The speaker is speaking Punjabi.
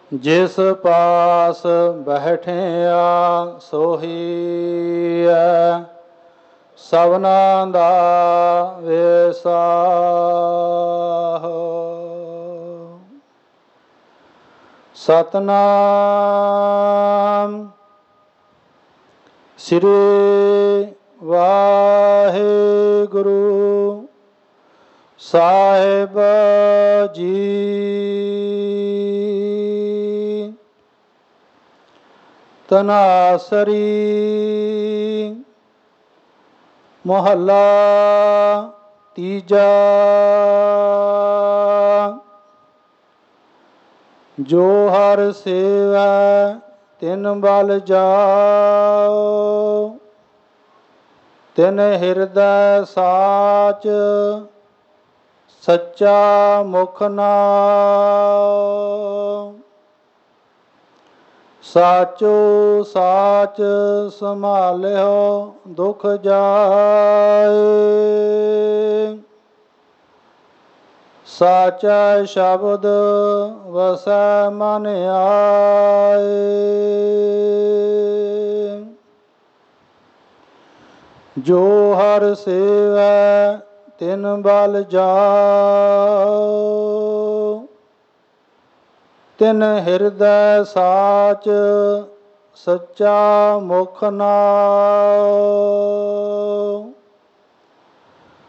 ਜਿਸ ਪਾਸ ਬੈਠਿਆ ਸੋਹੀਐ ਸਭਨਾ ਦਾ ਵੇਸਾਹੋ। ਸਤਨਾਮ ਸ੍ਰੀ ਵਾਹਿਗੁਰੂ ਸਾਹਿਬ ਜੀ। ਤਨਾਸਰੀ ਮੁਹੱਲਾ ਤੀਜਾ। ਜੋ ਹਰਿ ਸੇਵੈ ਤਿਨ ਬਲ ਜਾਓ, ਤਿਨ ਹਿਰਦੈ ਸਾਚ ਸੱਚਾ ਮੁਖ ਨਾਉ। ਸਾਚੋ ਸਾਚ ਸੰਭਾਲਿਓ ਦੁਖ ਜਾਏ, ਸਾਚਾ ਸ਼ਬਦ ਵਸੈ ਮਨ ਆਏ। ਜੋ ਹਰਿ ਸੇਵੈ ਤਿਨ ਬਲ ਜਾਓ, ਤਿਨ ਹਿਰਦੈ ਸਾਚ ਸੱਚਾ ਮੁਖ ਨਾਉ।